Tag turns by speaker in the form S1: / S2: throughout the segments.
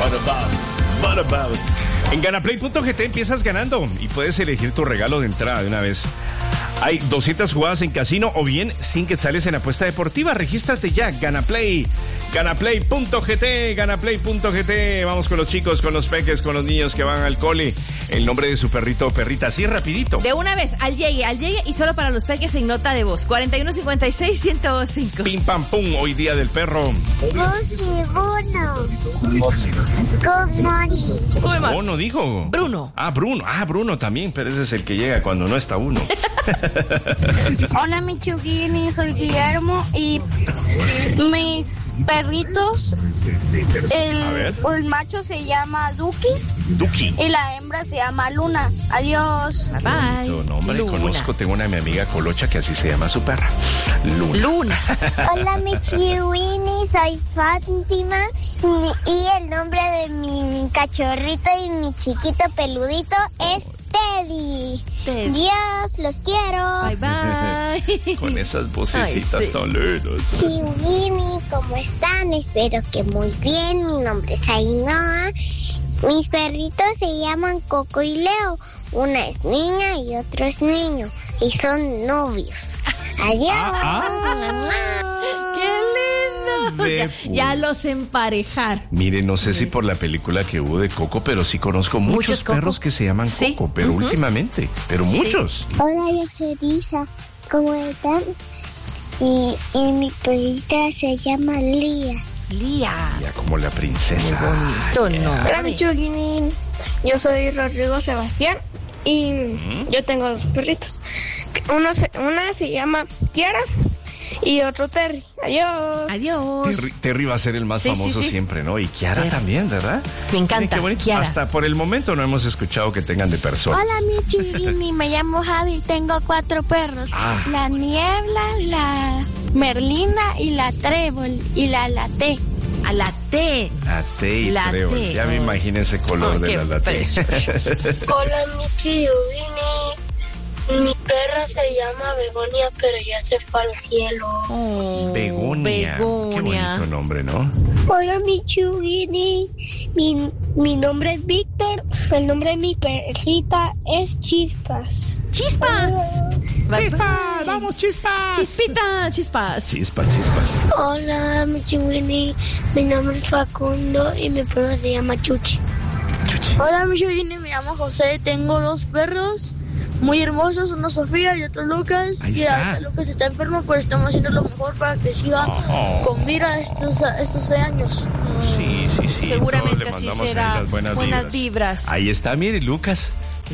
S1: What about? En ganaplay.gt empiezas ganando y puedes elegir tu regalo de entrada de una vez. Hay 200 jugadas en casino o bien 100 quetzales en apuesta deportiva. Regístrate ya, Ganaplay. Ganaplay.gt, Ganaplay.gt. Vamos con los chicos, con los peques, con los niños que van al cole. El nombre de su perrito o perrita, así rapidito.
S2: De una vez, al llegue y solo para los peques en nota de voz. 4156-1025.
S1: Pim pam pum, hoy día del perro. Bono dijo.
S2: Bruno.
S1: Bruno también, pero ese es el que llega cuando no está uno.
S3: Hola, mi Chugini, soy Guillermo y mis perritos, el macho se llama Duki y la hembra se llama Luna. Adiós.
S2: Bye bye.
S1: Tu nombre Luna. Tengo una mi amiga Colocha que así se llama su perra. Luna.
S4: Hola, mi Chiwini, soy Fátima y el nombre de mi cachorrito y mi chiquito peludito es Teddy. Dios, los quiero.
S2: Bye bye.
S1: Con esas vocecitas tan lindas.
S4: Chiwini, ¿cómo están? Espero que muy bien. Mi nombre es Ainhoa. Mis perritos se llaman Coco y Leo. Una es niña y otro es niño. Y son novios. Adiós.
S2: ¡Qué lindo! O sea, ya los emparejar.
S1: Mire, no sé si por la película que hubo de Coco, pero sí conozco muchos perros que se llaman Coco, pero últimamente, pero muchos.
S4: Hola, yo soy Lisa. ¿Cómo están? Y mi perrita se llama Lía.
S2: Lía,
S1: como la princesa.
S2: Muy bonito, ¿no?
S3: Hola, mi Chugini, yo soy Rodrigo Sebastián y yo tengo dos perritos. Una se llama Kiara y otro Terry. Adiós.
S1: Terry va a ser el más famoso siempre, ¿no? Y Kiara también, ¿verdad?
S2: Me encanta.
S1: Qué bonito.
S2: Kiara.
S1: Hasta por el momento no hemos escuchado que tengan de personas.
S4: Hola, mi Chugini, me llamo Javi, tengo 4 perros. La Niebla, la Merlina y la Trébol y la Laté.
S2: A la T.
S1: La T y Trébol. Ya me imagino ese color de la Laté.
S4: Hola, mi Chugini. Mi perra se llama Begonia, pero ya se fue al cielo.
S1: Begonia. Qué bonito nombre, ¿no?
S4: Hola, mi Chugini. Mi nombre es Víctor. El nombre de mi perrita es Chispas.
S2: ¡Chispas!
S1: ¡Chispas! ¡Vamos, Chispas!
S2: ¡Chispita! ¡Chispas!
S1: Chispas.
S4: Hola, mi Chugini. Mi nombre es Facundo y mi perro se llama Chuchi.
S3: Hola, mi Chugini, me llamo José, tengo 2 perros muy hermosos, uno Sofía y otro Lucas.
S1: Ahí
S3: y
S1: está.
S3: Lucas está enfermo, pero estamos haciendo lo mejor para que siga con vida estos 6 años.
S1: Sí.
S2: Seguramente así
S1: mandamos
S2: será.
S1: ahí las buenas
S2: vibras.
S1: Ahí está, mire, Lucas.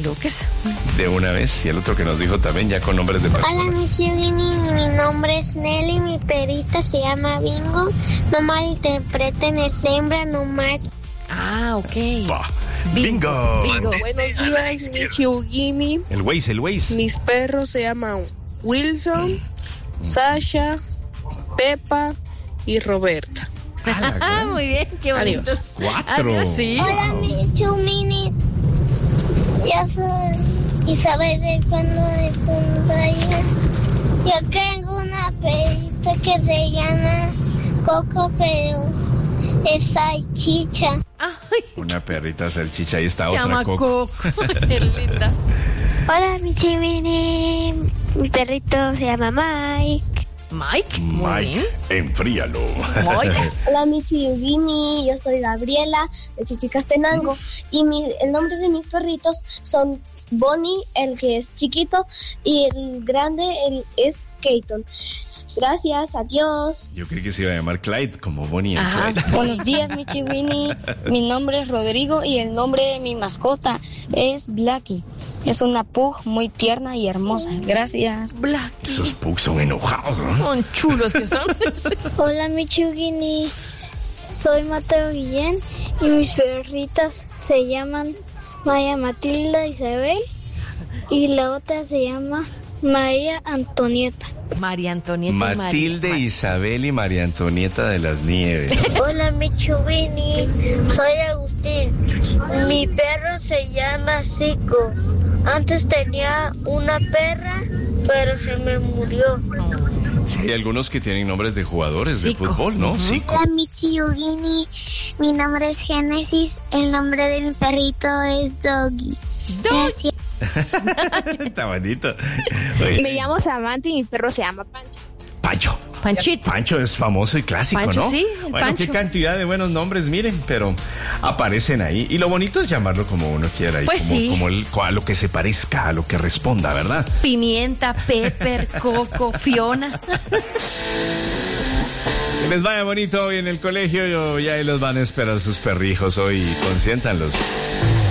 S1: De una vez. Y el otro que nos dijo también, ya con nombres de personas.
S4: Hola, mi Chugini. Mi nombre es Nelly. Mi perrita se llama Bingo. No malinterpreten, es hembra, no más.
S2: Ah, ok.
S1: Bingo.
S3: Buenos días, mi Chugini.
S1: El Waze.
S3: Mis perros se llaman Wilson, Sasha, Pepa y Roberta.
S2: Muy bien, qué bonitos.
S1: 4.
S2: Adiós, sí.
S4: Hola, mi Chumini. Yo soy Isabel del Cuando de Cumpleaños. Yo tengo una perrita que se llama Coco, pero es salchicha.
S1: Una perrita salchicha, ahí está
S2: Se
S1: otra
S2: llama
S1: Coco.
S2: Qué linda.
S4: Hola, mi Chumini. Mi perrito se llama Mike.
S2: Mike, muy bien.
S1: Enfríalo.
S4: Hola, mi Chiyugini, yo soy Gabriela de Chichicastenango y el nombre de mis perritos son Bonnie, el que es chiquito, y el grande es Keaton. Gracias, adiós.
S1: Yo creí que se iba a llamar Clyde, como Bonnie and Clyde.
S3: Buenos días, mi Chiwini. Mi nombre es Rodrigo y el nombre de mi mascota es Blackie. Es una pug muy tierna y hermosa. Gracias.
S2: Blackie.
S1: Esos pugs son enojados, ¿no?
S2: Son chulos que son.
S4: Hola, mi Chugini. Soy Mateo Guillén y mis perritas se llaman Maya Matilda Isabel y la otra se llama María Antonieta.
S2: María Antonieta.
S1: Matilde, Isabel y María Antonieta de las Nieves.
S4: Hola, mi Chubini. Soy Agustín. Mi perro se llama Zico. Antes tenía una perra, pero se me murió.
S1: Sí, hay algunos que tienen nombres de jugadores de fútbol, ¿no? Zico.
S5: Hola, Michi Yugini. Mi nombre es Génesis. El nombre de mi perrito es Doggy. Gracias.
S1: Está bonito.
S3: Me llamo Samantha y mi perro se llama Pancho.
S2: Panchito.
S1: Pancho es famoso y clásico,
S2: Pancho,
S1: ¿no?
S2: sí,
S1: bueno,
S2: Pancho.
S1: qué cantidad de buenos nombres, miren, pero aparecen ahí. Y lo bonito es llamarlo como uno quiera. Y
S2: pues
S1: como a lo que se parezca, a lo que responda, ¿verdad?
S2: Pimienta, Pepper, Coco, Fiona.
S1: Que les vaya bonito hoy en el colegio y ahí los van a esperar sus perrijos hoy. Consiéntanlos.